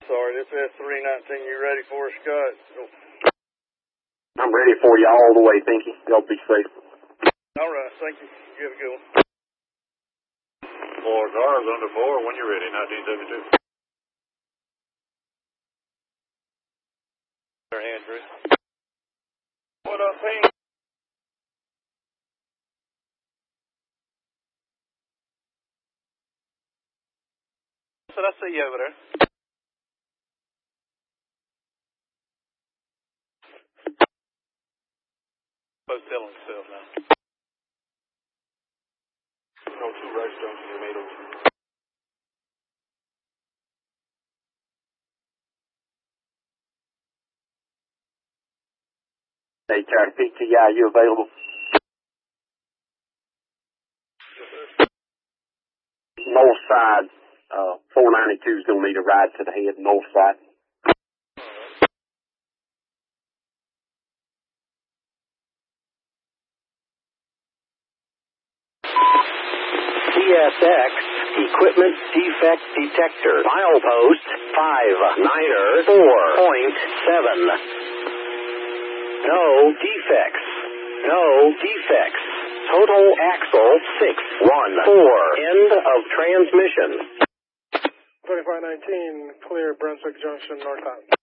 Sorry, this is 319. You ready for us, Scott? I'm ready for you all the way. Thank you. Y'all be safe. All right. Thank you. You have a good one. 4 cars under 4 when you're ready, 1972. Andrew. What up, Pink? Said I see you over there. Both telling himself now. No 2 rice stones in your tomatoes. Hey, Charlie PTI, you available? North side, 492 is going to need a ride to the head, north side. CSX Equipment Defect Detector. Milepost 59er 4.7. No defects. No defects. Total axle 614. End of transmission. 2519, clear Brunswick Junction, northbound.